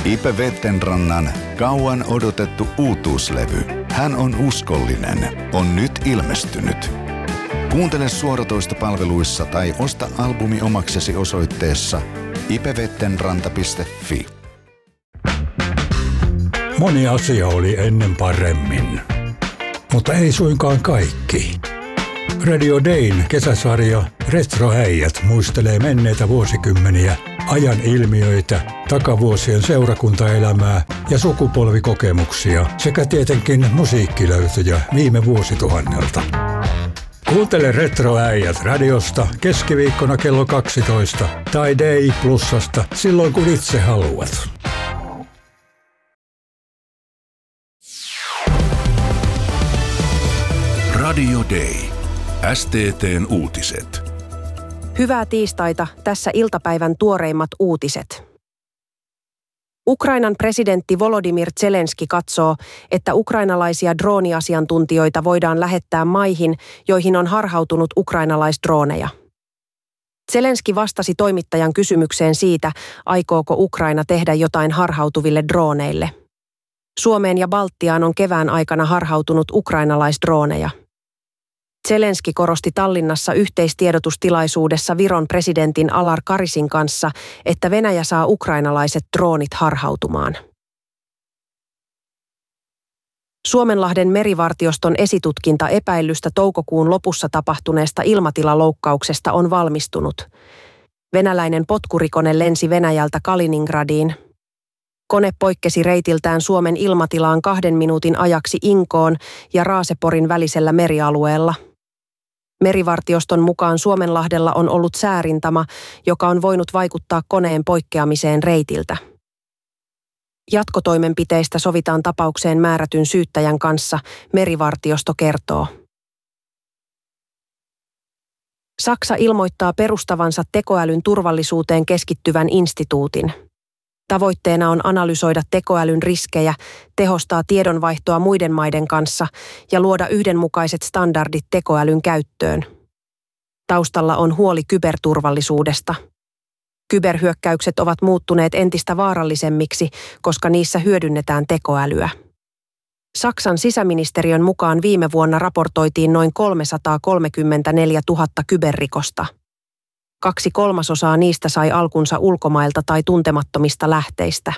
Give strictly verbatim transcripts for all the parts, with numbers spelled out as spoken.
Ipe Vettenrannan kauan odotettu uutuuslevy Hän on uskollinen on nyt ilmestynyt. Kuuntele suoratoistopalveluissa tai osta albumi omaksesi osoitteessa ipevettenranta piste fi. Moni asia oli ennen paremmin, mutta ei suinkaan kaikki. Radio Dayn kesäsarja Retroäijät muistelee menneitä vuosikymmeniä, ajan ilmiöitä, takavuosien seurakuntaelämää ja sukupolvikokemuksia sekä tietenkin musiikkilöytöjä viime vuosituhannelta. Kuuntele Retroäijät radiosta keskiviikkona kello kaksitoista tai Day Plusasta silloin kun itse haluat. Radio Day. S T T:n uutiset. Hyvää tiistaita, tässä iltapäivän tuoreimmat uutiset. Ukrainan presidentti Volodymyr Zelenski katsoo, että ukrainalaisia drooniasiantuntijoita voidaan lähettää maihin, joihin on harhautunut ukrainalaisdrooneja. Zelenski vastasi toimittajan kysymykseen siitä, aikooko Ukraina tehdä jotain harhautuville drooneille. Suomeen ja Baltiaan on kevään aikana harhautunut ukrainalaisdrooneja. Zelenski korosti Tallinnassa yhteistiedotustilaisuudessa Viron presidentin Alar Karisin kanssa, että Venäjä saa ukrainalaiset droonit harhautumaan. Suomenlahden merivartioston esitutkinta epäillystä toukokuun lopussa tapahtuneesta ilmatilaloukkauksesta on valmistunut. Venäläinen potkurikone lensi Venäjältä Kaliningradiin. Kone poikkesi reitiltään Suomen ilmatilaan kahden minuutin ajaksi Inkoon ja Raaseporin välisellä merialueella. Merivartioston mukaan Suomenlahdella on ollut säärintama, joka on voinut vaikuttaa koneen poikkeamiseen reitiltä. Jatkotoimenpiteistä sovitaan tapaukseen määrätyn syyttäjän kanssa, merivartiosto kertoo. Saksa ilmoittaa perustavansa tekoälyn turvallisuuteen keskittyvän instituutin. Tavoitteena on analysoida tekoälyn riskejä, tehostaa tiedonvaihtoa muiden maiden kanssa ja luoda yhdenmukaiset standardit tekoälyn käyttöön. Taustalla on huoli kyberturvallisuudesta. Kyberhyökkäykset ovat muuttuneet entistä vaarallisemmiksi, koska niissä hyödynnetään tekoälyä. Saksan sisäministeriön mukaan viime vuonna raportoitiin noin kolmesataakolmekymmentäneljätuhatta kyberrikosta. Kaksi kolmasosaa niistä sai alkunsa ulkomailta tai tuntemattomista lähteistä.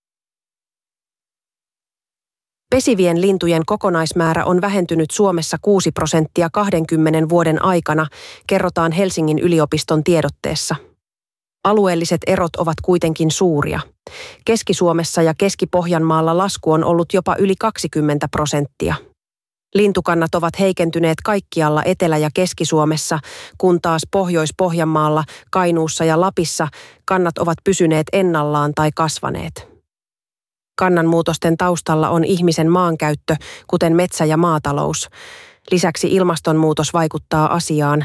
Pesivien lintujen kokonaismäärä on vähentynyt Suomessa kuusi prosenttia kahdenkymmenen vuoden aikana, kerrotaan Helsingin yliopiston tiedotteessa. Alueelliset erot ovat kuitenkin suuria. Keski-Suomessa ja Keski-Pohjanmaalla lasku on ollut jopa yli kaksikymmentä prosenttia. Lintukannat ovat heikentyneet kaikkialla Etelä- ja Keski-Suomessa, kun taas Pohjois-Pohjanmaalla, Kainuussa ja Lapissa kannat ovat pysyneet ennallaan tai kasvaneet. Kannanmuutosten taustalla on ihmisen maankäyttö, kuten metsä- ja maatalous. Lisäksi ilmastonmuutos vaikuttaa asiaan.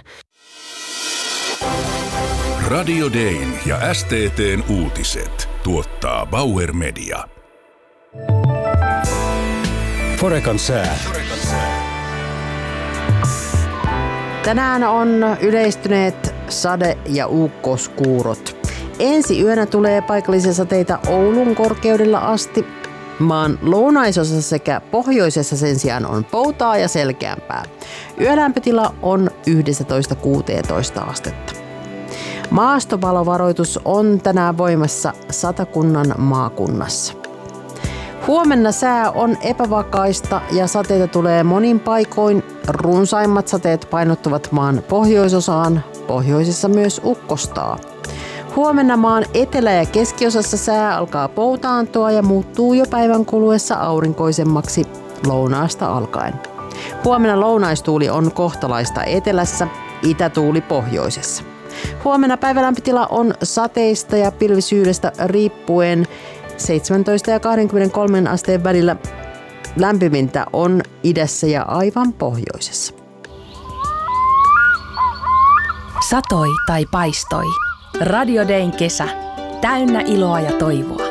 Radio Dayn ja S T T:n uutiset tuottaa Bauer Media. Forekan sää. Tänään on yleistyneet sade- ja ukkoskuurot. Ensi yönä tulee paikallisia sateita Oulun korkeudella asti. Maan lounaisosassa sekä pohjoisessa sen sijaan on poutaa ja selkeämpää. Yölämpötila on yksitoista kuusitoista astetta. Maastopalovaroitus on tänään voimassa Satakunnan maakunnassa. Huomenna sää on epävakaista ja sateita tulee monin paikoin. Runsaimmat sateet painottuvat maan pohjoisosaan, pohjoisessa myös ukkostaa. Huomenna maan etelä- ja keskiosassa sää alkaa poutaantua ja muuttuu jo päivän kuluessa aurinkoisemmaksi lounaasta alkaen. Huomenna lounaistuuli on kohtalaista etelässä, itätuuli pohjoisessa. Huomenna päivälämpötila on sateista ja pilvisyydestä riippuen seitsemäntoista ja kaksikymmentäkolme asteen välillä. Lämpimintä on idässä ja aivan pohjoisessa. Satoi tai paistoi. Radio Dayn kesä. Täynnä iloa ja toivoa.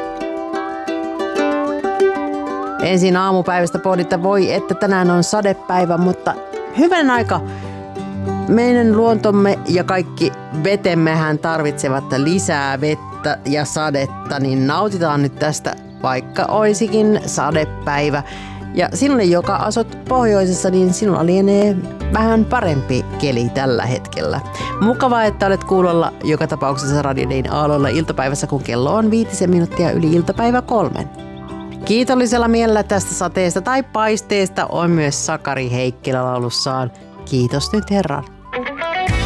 Ensin aamupäivästä pohdita voi, että tänään on sadepäivä, mutta hyvän aika. Meidän luontomme ja kaikki vetemmehän tarvitsevat lisää vettä. paistetta ja sadetta, niin nautitaan nyt tästä, vaikka olisikin sadepäivä. Ja sinulle, joka asut pohjoisessa, niin sinulla lienee vähän parempi keli tällä hetkellä. Mukavaa, että olet kuulolla joka tapauksessa Radio Dayn aalloilla iltapäivässä, kun kello on viitisen minuuttia yli iltapäivä kolmen. Kiitollisella mielellä tästä sateesta tai paisteesta on myös Sakari Heikkilä laulussaan Kiitos nyt Herran.